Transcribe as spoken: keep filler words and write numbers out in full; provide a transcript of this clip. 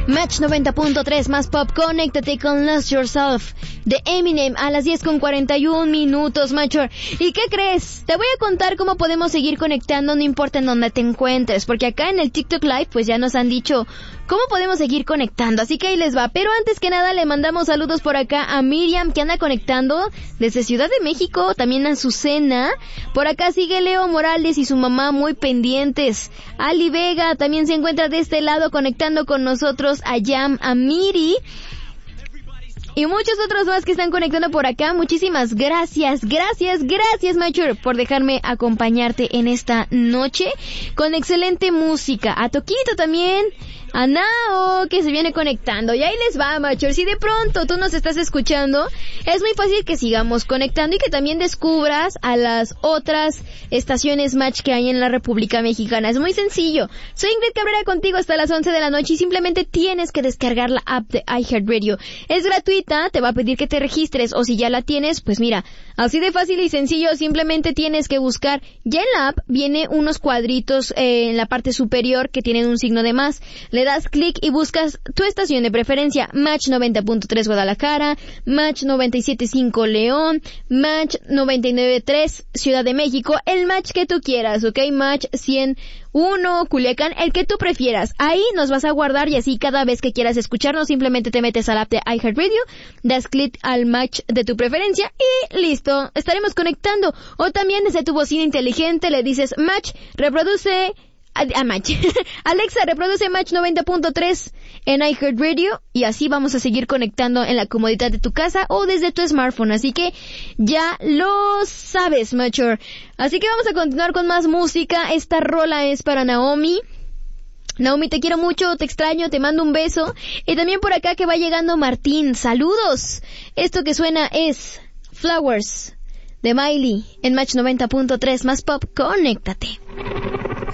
Match noventa punto tres más pop, conéctate con Lost Yourself de Eminem a las diez con cuarenta y un minutos, Macho. ¿Y qué crees? Te voy a contar cómo podemos seguir conectando, no importa en dónde te encuentres, porque acá en el TikTok Live pues ya nos han dicho cómo podemos seguir conectando, así que ahí les va. Pero antes que nada le mandamos saludos por acá a Miriam, que anda conectando desde Ciudad de México, también a Azucena. Por acá sigue Leo Morales y su mamá muy pendientes. Ali Vega también se encuentra de este lado conectando con nosotros, a Yam, a Miri y muchos otros más que están conectando por acá. Muchísimas gracias, gracias, gracias, Mature, por dejarme acompañarte en esta noche con excelente música. A Toquito también, a Nao, que se viene conectando. Y ahí les va, Mature. Si de pronto tú nos estás escuchando, es muy fácil que sigamos conectando y que también descubras a las otras estaciones Match que hay en la República Mexicana. Es muy sencillo. Soy Ingrid Cabrera contigo hasta las once de la noche y simplemente tienes que descargar la app de iHeartRadio. Es gratuita, te va a pedir que te registres, o si ya la tienes, pues mira, así de fácil y sencillo, simplemente tienes que buscar. Ya en la app viene unos cuadritos eh, en la parte superior que tienen un signo de más. Le das clic y buscas tu estación de preferencia: Match noventa punto tres Guadalajara, Match noventa y siete punto cinco León, Match noventa y nueve punto tres Ciudad de México, el Match que tú quieras, ¿ok? Match cien uno Culiacán, el que tú prefieras. Ahí nos vas a guardar y así cada vez que quieras escucharnos simplemente te metes al app de iHeartRadio, das clic al Match de tu preferencia y listo, estaremos conectando. O también desde tu bocina inteligente le dices: Match, reproduce a, a Match Alexa, reproduce Match noventa punto tres en iHeartRadio, y así vamos a seguir conectando en la comodidad de tu casa o desde tu smartphone, así que ya lo sabes, Mature. Así que vamos a continuar con más música. Esta rola es para Naomi. Naomi, te quiero mucho, te extraño, te mando un beso. Y también por acá que va llegando Martín, saludos. Esto que suena es Flowers de Miley en Match noventa punto tres más pop, conéctate.